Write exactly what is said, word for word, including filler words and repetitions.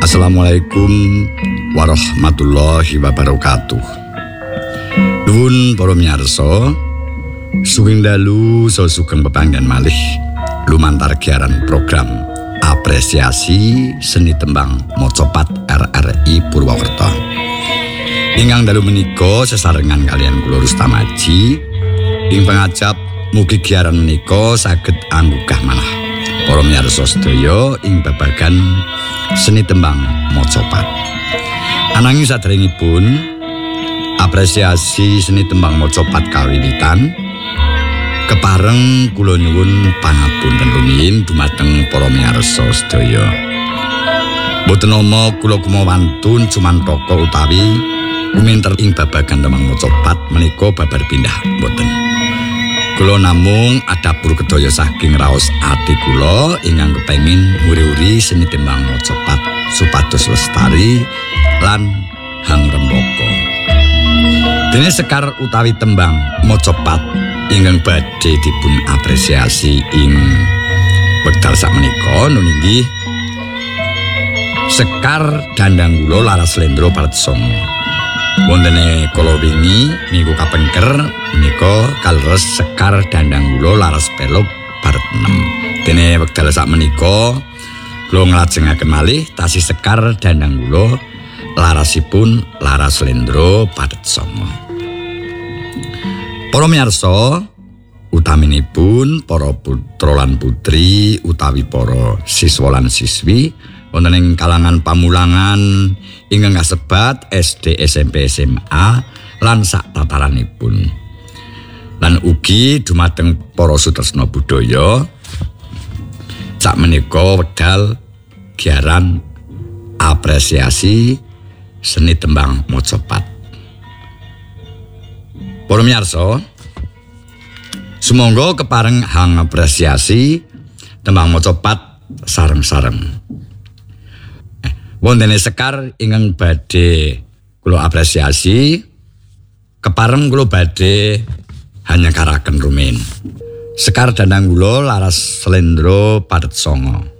Assalamualaikum warahmatullahi wabarakatuh. Nuwun para miyarsa, sugeng dalu saha sugeng pepanggen malih lumantar giaran program apresiasi seni tembang Mocopat R R I Purwokerto. Ingkang dalu menika sesarengan kalian kula Rustam Aji ing pangajap mugi giaran menika saged anggugah manah para miyarsa sedaya ing babagan seni tembang Mocopat. Ananging saderengipun apresiasi seni tembang Mocopat kawiwitan, kepareng kula nyuwun pangapunten rumiyin dumateng para miyarsa sedaya. Boten nama kula kumawantun cumantaka utawi kuminter ing babagan tembang Mocopat menika babar pindah boten. Kula namung adapur kedaya saking raos ati kula ingkang kepengin nguri-uri seni tembang Mocopat supados lestari lan hangrembaka. Dene sekar utawi tembang Mocopat ingkang badhe dipun apresiasi ing wekdal sakmenika nun inggih Sekar Dandang Kula Laras Slendro Part Songo. Wontene kala wingi minggu kapengker menika kaleres Sekar Dandang Kula Laras Pelog Part enam. Dene wekdal sakmenika kula nglajengaken malih tasih Sekar Dandang Kula larasipun Laras Slendro Part Songo. Para miyarsa, utaminipun para putra lan putri utawi para siswa lan siswi wonten ing kalangan pamulangan ingkang kasebat S D, S M P, S M A lan sak tataranipun. Lan ugi dumateng para sutresna budaya sakmenika wedal giaran apresiasi seni tembang Mocopat. Para miyarsa, sumangga kepareng hang apresiasi tembang Mocopat sareng-sareng. Wontene Sekar ingkang badhe kula apresiasi, kepareng kula badhe hanya karaken rumin. Sekar Dandang Kula Laras Slendro Part Songo.